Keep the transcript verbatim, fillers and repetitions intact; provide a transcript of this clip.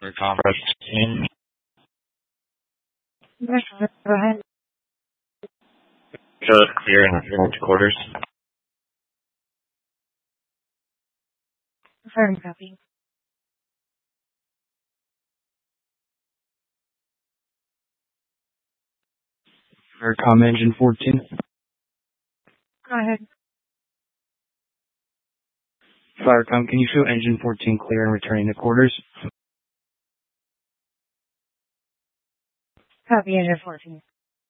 For conference team. Yes, sir. Go ahead. Show us clear in the quarters. Firm copy. Firecom engine fourteen. Go ahead. Firecom, can you show engine fourteen clear and returning to quarters? Copy engine fourteen.